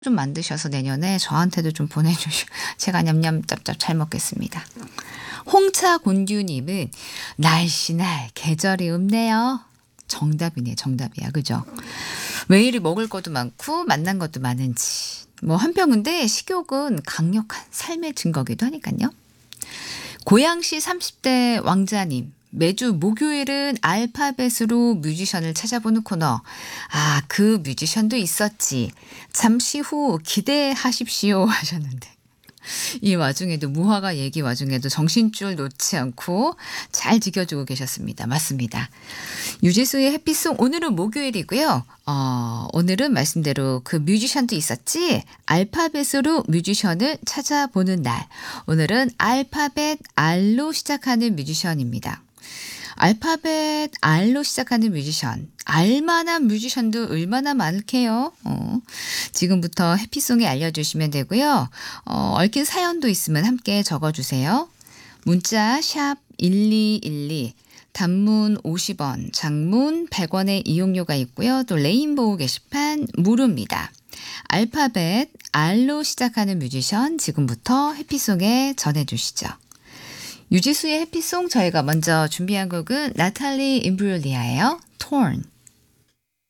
좀 만드셔서 내년에 저한테도 좀 보내주시고 제가 냠냠 짭짭 잘 먹겠습니다. 홍차곤듀님은 날씬할 계절이 없네요. 정답이네, 정답이야. 그죠? 왜 이리 먹을 것도 많고 만난 것도 많은지. 뭐 한평인데 식욕은 강력한 삶의 증거기도 하니까요. 고양시 30대 왕자님. 매주 목요일은 알파벳으로 뮤지션을 찾아보는 코너. 아, 그 뮤지션도 있었지. 잠시 후 기대하십시오 하셨는데. 이 와중에도 무화과 얘기 와중에도 정신줄 놓지 않고 잘 지켜주고 계셨습니다. 맞습니다. 유지수의 해피송 오늘은 목요일이고요. 오늘은 말씀대로 그 뮤지션도 있었지. 알파벳으로 뮤지션을 찾아보는 날. 오늘은 알파벳 R로 시작하는 뮤지션입니다. 알파벳 R로 시작하는 뮤지션. 알만한 뮤지션도 얼마나 많을게요. 지금부터 해피송에 알려주시면 되고요. 얽힌 사연도 있으면 함께 적어주세요. 문자 샵 1212, 단문 50원, 장문 100원의 이용료가 있고요. 또 레인보우 게시판 무료입니다. 알파벳 R로 시작하는 뮤지션 지금부터 해피송에 전해주시죠. 유지수의 해피송 저희가 먼저 준비한 곡은 나탈리 임브룰리아예요. Torn.